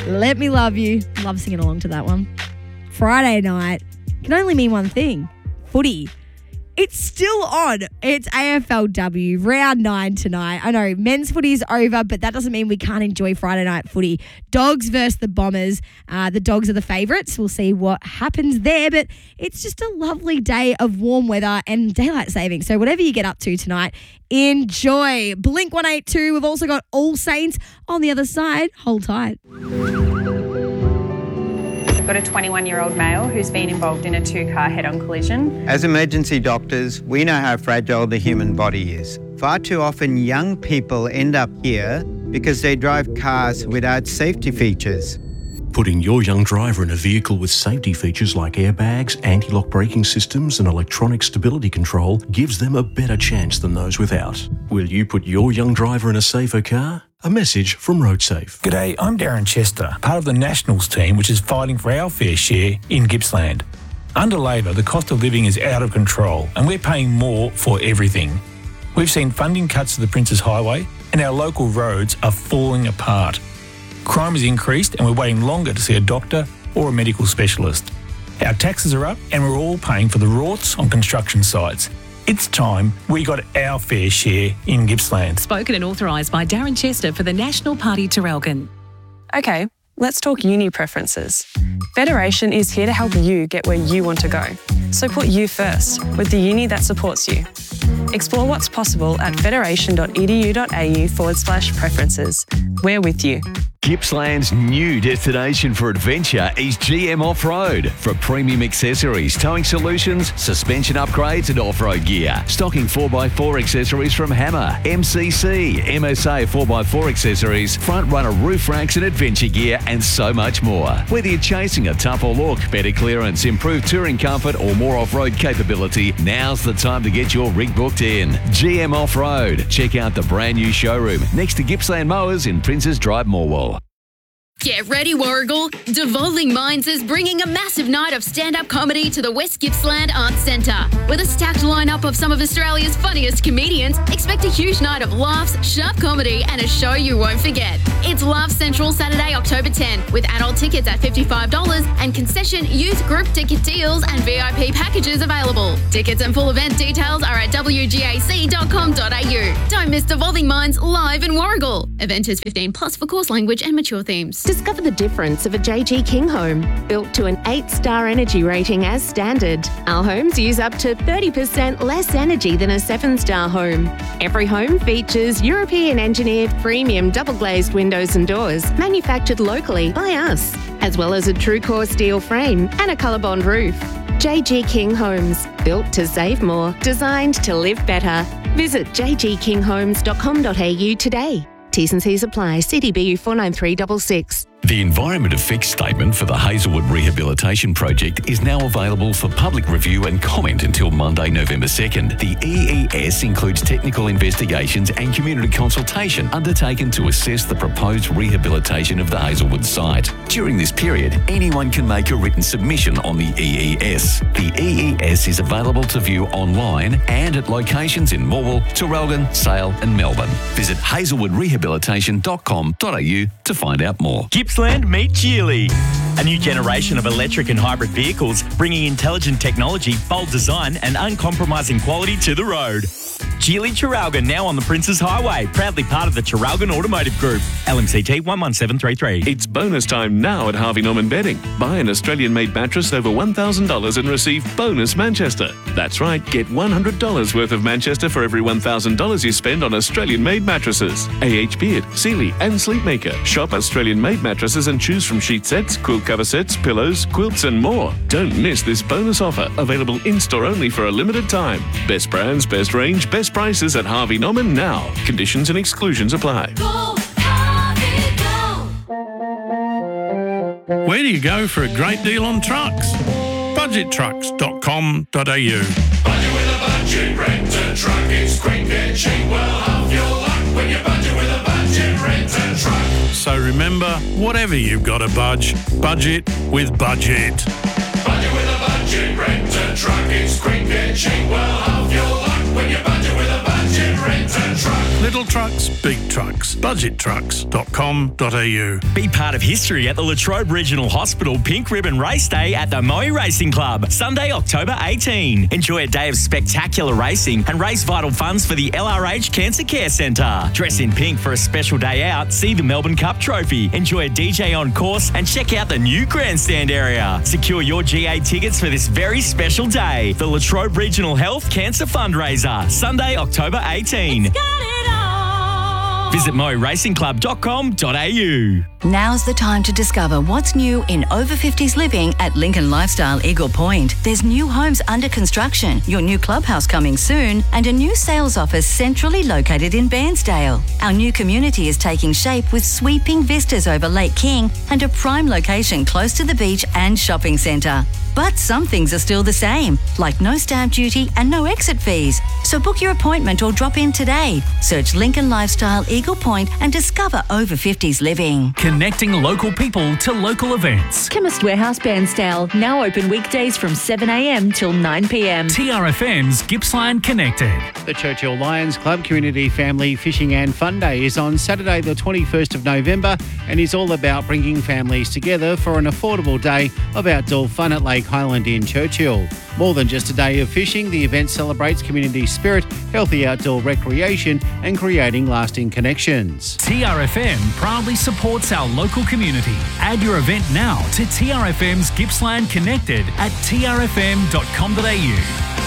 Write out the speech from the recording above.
Let Me Love You. Love singing along to that one. Friday night can only mean one thing. Footy. It's still on. It's AFLW, round 9 tonight. I know men's footy is over, but that doesn't mean we can't enjoy Friday night footy. Dogs versus the Bombers. The Dogs are the favourites. We'll see what happens there, but it's just a lovely day of warm weather and daylight saving. So whatever you get up to tonight, enjoy. Blink 182. We've also got All Saints on the other side. Hold tight. We've got a 21-year-old male who's been involved in a 2-car head-on collision. As emergency doctors, we know how fragile the human body is. Far too often, young people end up here because they drive cars without safety features. Putting your young driver in a vehicle with safety features like airbags, anti-lock braking systems and electronic stability control gives them a better chance than those without. Will you put your young driver in a safer car? A message from RoadSafe. G'day, I'm Darren Chester, part of the Nationals team which is fighting for our fair share in Gippsland. Under Labor, the cost of living is out of control and we're paying more for everything. We've seen funding cuts to the Princes Highway and our local roads are falling apart. Crime has increased and we're waiting longer to see a doctor or a medical specialist. Our taxes are up and we're all paying for the rorts on construction sites. It's time we got our fair share in Gippsland. Spoken and authorised by Darren Chester for the National Party Traralgon. Okay, let's talk uni preferences. Federation is here to help you get where you want to go. So put you first with the uni that supports you. Explore what's possible at federation.edu.au/preferences. We're with you. Gippsland's new destination for adventure is GM Off-Road. For premium accessories, towing solutions, suspension upgrades and off-road gear. Stocking 4x4 accessories from Hammer, MCC, MSA 4x4 accessories, front runner roof racks and adventure gear and so much more. Whether you're chasing a tougher look, better clearance, improved touring comfort or more off-road capability, now's the time to get your rig booked in. GM Off-Road. Check out the brand new showroom next to Gippsland Mowers in Princes Drive, Morwell. Get ready, Warrigal. Devolving Minds is bringing a massive night of stand-up comedy to the West Gippsland Arts Centre. With a stacked lineup of some of Australia's funniest comedians, expect a huge night of laughs, sharp comedy and a show you won't forget. It's Laugh Central Saturday, October 10, with adult tickets at $55 and concession youth group ticket deals and VIP packages available. Tickets and full event details are at wgac.com.au. Don't miss Devolving Minds live in Warrigal. Event is 15 plus for course language and mature themes. Discover the difference of a JG King home, built to an 8-star energy rating as standard. Our homes use up to 30% less energy than a 7-star home. Every home features European engineered premium double glazed windows and doors, manufactured locally by us, as well as a true core steel frame and a ColourBond roof. JG King Homes, built to save more, designed to live better. Visit jgkinghomes.com.au today. T's and C's apply. CDBU 49366. The Environment Effects Statement for the Hazelwood Rehabilitation Project is now available for public review and comment until Monday, November 2nd. The EES includes technical investigations and community consultation undertaken to assess the proposed rehabilitation of the Hazelwood site. During this period, anyone can make a written submission on the EES. The EES is available to view online and at locations in Morwell, Traralgon, Sale and Melbourne. Visit hazelwoodrehabilitation.com.au to find out more. Gippsland meet Geely, a new generation of electric and hybrid vehicles bringing intelligent technology, bold design and uncompromising quality to the road. Geely Traralgon, now on the Princes Highway, proudly part of the Traralgon Automotive Group. LMCT 11733. It's bonus time now at Harvey Norman Bedding. Buy an Australian-made mattress over $1,000 and receive bonus Manchester. That's right, get $100 worth of Manchester for every $1,000 you spend on Australian-made mattresses. AH Beard, Sealy and Sleepmaker. Shop Australian-made mattresses and choose from sheet sets, quilt cover sets, pillows, quilts and more. Don't miss this bonus offer, available in-store only for a limited time. Best brands, best range, best prices at Harvey Norman now. Conditions and exclusions apply. Go, Harvey, go. Where do you go for a great deal on trucks? Budgettrucks.com.au. Budget with a budget, rent a truck. It's quick and cheap. Well, have your luck when you budget with a budget, rent a truck. So remember, whatever you've got to budget with Budget. Budget with a budget, rent a truck. It's quick and cheap. Well, have your luck when you budget with a budget, rent rent a truck. Little trucks, big trucks. Budgettrucks.com.au. Be part of history at the Latrobe Regional Hospital Pink Ribbon Race Day at the Moe Racing Club, Sunday, October 18. Enjoy a day of spectacular racing and raise vital funds for the LRH Cancer Care Centre. Dress in pink for a special day out, see the Melbourne Cup Trophy, enjoy a DJ on course and check out the new grandstand area. Secure your GA tickets for this very special day. The Latrobe Regional Health Cancer Fundraiser, Sunday, October 18. Visit moracingclub.com.au. Now's the time to discover what's new in over 50s living at Lincoln Lifestyle Eagle Point. There's new homes under construction, your new clubhouse coming soon, and a new sales office centrally located in Bairnsdale. Our new community is taking shape with sweeping vistas over Lake King and a prime location close to the beach and shopping centre. But some things are still the same, like no stamp duty and no exit fees. So book your appointment or drop in today. Search Lincoln Lifestyle Eagle Point and discover over 50s living. Connecting local people to local events. Chemist Warehouse Bairnsdale, now open weekdays from 7 a.m. till 9 p.m. TRFM's Gippsland Connected. The Churchill Lions Club Community Family Fishing and Fun Day is on Saturday the 21st of November and is all about bringing families together for an affordable day of outdoor fun at Lake Highland in Churchill. More than just a day of fishing, the event celebrates community spirit, healthy outdoor recreation and creating lasting connections. TRFM proudly supports our local community. Add your event now to TRFM's Gippsland Connected at trfm.com.au.